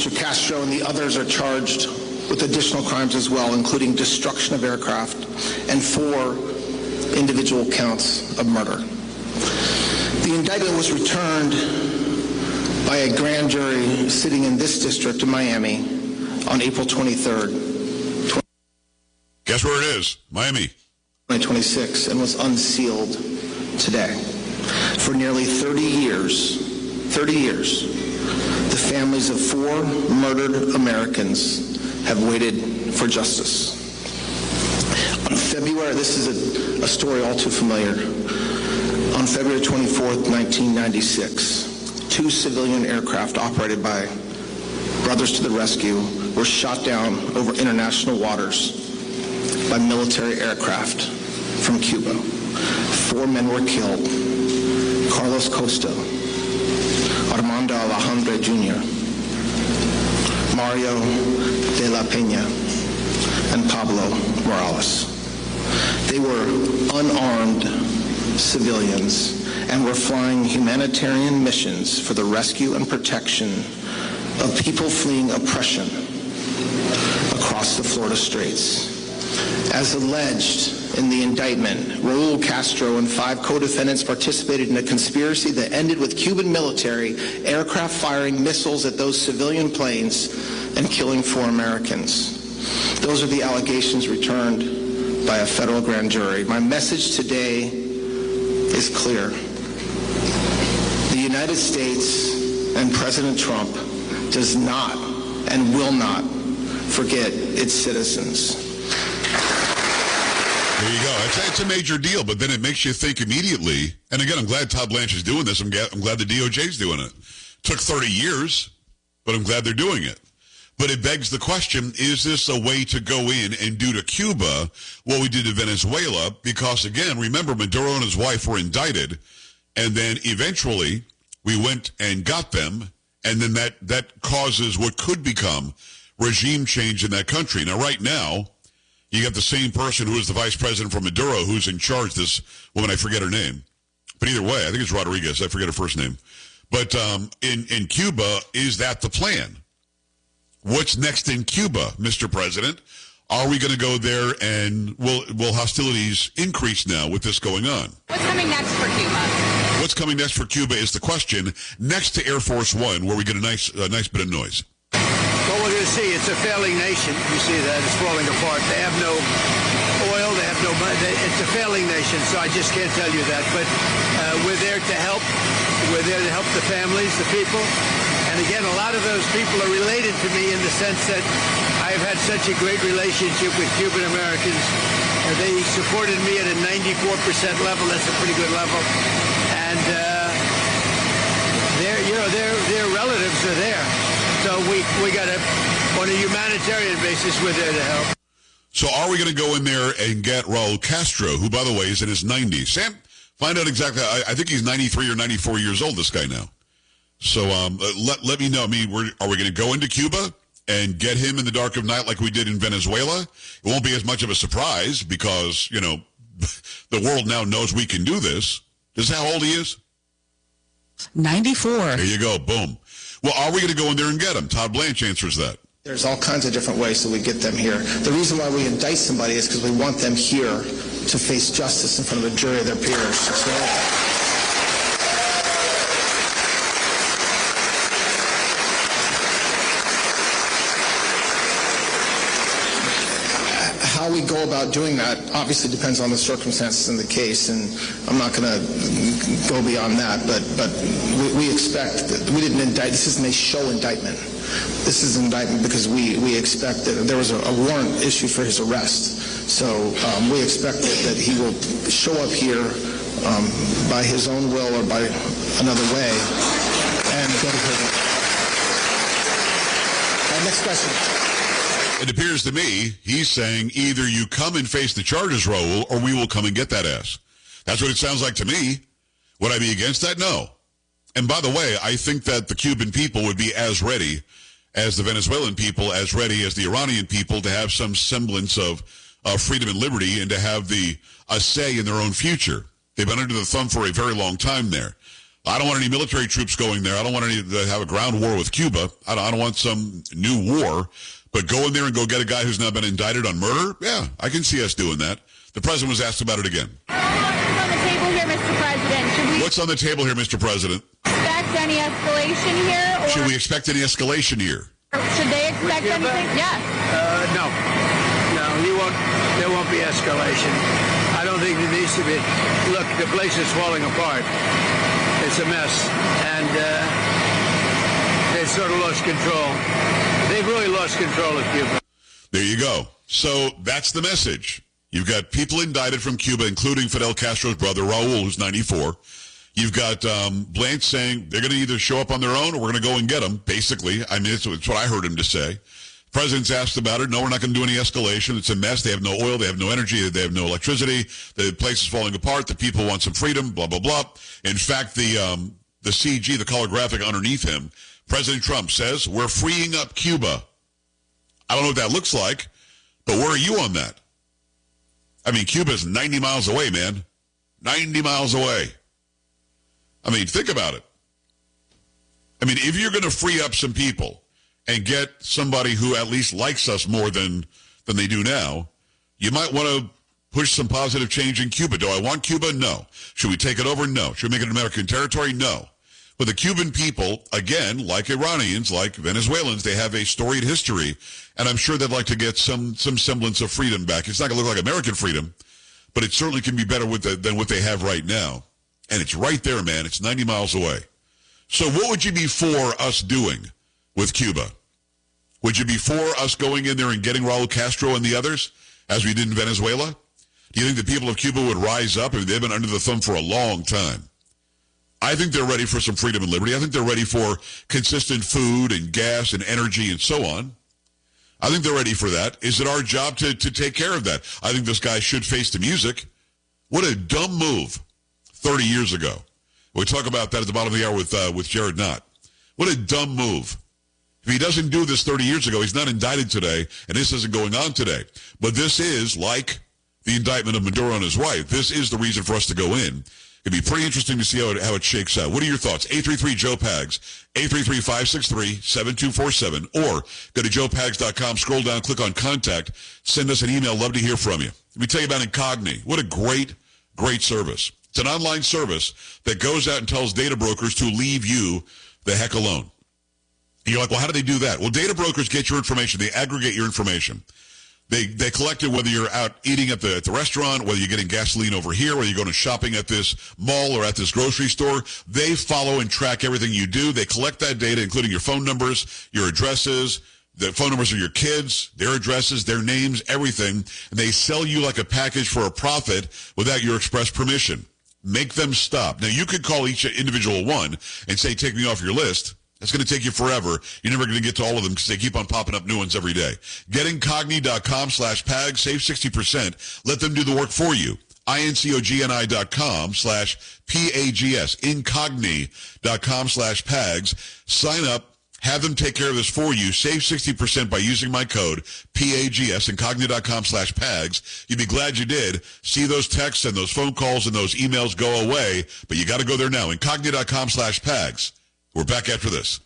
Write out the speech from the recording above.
Mr. Castro and the others are charged with additional crimes as well, including destruction of aircraft and 4 individual counts of murder. The indictment was returned by a grand jury sitting in this district in Miami on April 23rd. Guess where it is? Miami. 2026, and was unsealed today. For nearly 30 years, the families of 4 murdered Americans have waited for justice. On February, this is a story all too familiar. On February 24th, 1996, 2 civilian aircraft operated by Brothers to the Rescue were shot down over international waters by military aircraft from Cuba. 4 men were killed: Carlos Costa, Armando Alejandre Jr., Mario de la Peña, and Pablo Morales. They were unarmed civilians and were flying humanitarian missions for the rescue and protection of people fleeing oppression across the Florida Straits. As alleged in the indictment, Raul Castro and 5 co-defendants participated in a conspiracy that ended with Cuban military aircraft firing missiles at those civilian planes and killing 4 Americans. Those are the allegations returned by a federal grand jury. My message today is clear. The United States and President Trump does not and will not forget its citizens. There you go. It's a major deal, but then it makes you think immediately. And again, I'm glad Todd Blanche is doing this. I'm glad the DOJ is doing it. Took 30 years, but I'm glad they're doing it. But it begs the question, is this a way to go in and do to Cuba what we did to Venezuela? Because, again, remember, Maduro and his wife were indicted, and then eventually we went and got them, and then that causes what could become regime change in that country. Now, right now, you got the same person who is the vice president for Maduro who's in charge, this woman, I forget her name. But either way, I think it's Rodriguez. I forget her first name. But in Cuba, is that the plan? What's next in Cuba, Mr. President? Are we going to go there, and will hostilities increase now with this going on? What's coming next for Cuba? What's coming next for Cuba is the question. Next to Air Force One, where we get a nice bit of noise. Well, we're going to see. It's a failing nation. You see that. It's falling apart. They have no oil. They have no money. It's a failing nation, so I just can't tell you that. But we're there to help. We're there to help the families, the people. And again, a lot of those people are related to me in the sense that I've had such a great relationship with Cuban Americans. They supported me at a 94% level. That's a pretty good level. And their relatives are there. So we got to, on a humanitarian basis, we're there to help. So are we going to go in there and get Raul Castro, who, by the way, is in his 90s? Sam, find out exactly. I think he's 93 or 94 years old, this guy now. So let me know. I mean, are we going to go into Cuba and get him in the dark of night like we did in Venezuela? It won't be as much of a surprise because, the world now knows we can do this. This is how old he is? 94. There you go. Boom. Well, are we going to go in there and get him? Todd Blanche answers that. There's all kinds of different ways that we get them here. The reason why we indict somebody is because we want them here to face justice in front of a jury of their peers. So, how we go about doing that obviously depends on the circumstances in the case, and I'm not going to go beyond that, but we expect that we didn't indict. This isn't a show indictment. This is an indictment because we expect that there was a warrant issued for his arrest. So we expect that he will show up here by his own will or by another way and go to prison. Next question. It appears to me he's saying either you come and face the charges, Raul, or we will come and get that ass. That's what it sounds like to me. Would I be against that? No. And by the way, I think that the Cuban people would be as ready as the Venezuelan people, as ready as the Iranian people to have some semblance of freedom and liberty and to have a say in their own future. They've been under the thumb for a very long time there. I don't want any military troops going there. I don't want any to have a ground war with Cuba. I don't want some new war. But go in there and go get a guy who's now been indicted on murder? Yeah, I can see us doing that. The president was asked about it again. What's on the table here, Mr. President? What's on the table here, Mr. President? Expect any escalation here? Or Should we expect any escalation here? should they expect anything? Yes. No. No, there won't be escalation. I don't think there needs to be. Look, the place is falling apart. It's a mess. And they've sort of lost control. They've really lost control of Cuba. There you go. So that's the message. You've got people indicted from Cuba, including Fidel Castro's brother, Raul, who's 94. You've got Blanche saying they're going to either show up on their own or we're going to go and get them, basically. I mean, it's what I heard him to say. The president's asked about it. No, we're not going to do any escalation. It's a mess. They have no oil. They have no energy. They have no electricity. The place is falling apart. The people want some freedom, blah, blah, blah. In fact, the CG, the color graphic underneath him, President Trump says, we're freeing up Cuba. I don't know what that looks like, but where are you on that? I mean, Cuba's 90 miles away, man. 90 miles away. I mean, think about it. I mean, if you're going to free up some people and get somebody who at least likes us more than they do now, you might want to push some positive change in Cuba. Do I want Cuba? No. Should we take it over? No. Should we make it American territory? No. But the Cuban people, again, like Iranians, like Venezuelans, they have a storied history, and I'm sure they'd like to get some semblance of freedom back. It's not going to look like American freedom, but it certainly can be better than what they have right now. And it's right there, man. It's 90 miles away. So what would you be for us doing with Cuba? Would you be for us going in there and getting Raul Castro and the others, as we did in Venezuela? Do you think the people of Cuba would rise up? I mean, they've been under the thumb for a long time. I think they're ready for some freedom and liberty. I think they're ready for consistent food and gas and energy and so on. I think they're ready for that. Is it our job to take care of that? I think this guy should face the music. What a dumb move 30 years ago. We'll talk about that at the bottom of the hour with Jared Knott. What a dumb move. If he doesn't do this 30 years ago, he's not indicted today, and this isn't going on today. But this is, like the indictment of Maduro and his wife, this is the reason for us to go in. It'd be pretty interesting to see how it shakes out. What are your thoughts? 833-JOE-PAGS, 833-563-7247, or go to joepags.com, scroll down, click on Contact, send us an email. Love to hear from you. Let me tell you about Incogni. What a great, great service. It's an online service that goes out and tells data brokers to leave you the heck alone. And you're like, well, how do they do that? Well, data brokers get your information. They aggregate your information. They collect it whether you're out eating at the restaurant, whether you're getting gasoline over here, whether you're going shopping at this mall or at this grocery store. They follow and track everything you do. They collect that data, including your phone numbers, your addresses, the phone numbers of your kids, their addresses, their names, everything. And they sell you like a package for a profit without your express permission. Make them stop. Now, you could call each individual one and say, take me off your list. It's going to take you forever. You're never going to get to all of them because they keep on popping up new ones every day. GetIncogni.com/PAGS. Save 60%. Let them do the work for you. INCOGNI.com/PAGS. Incogni.com/PAGS. Sign up. Have them take care of this for you. Save 60% by using my code, PAGS, Incogni.com/PAGS. You'd be glad you did. See those texts and those phone calls and those emails go away, but you got to go there now. Incogni.com/PAGS. We're back after this.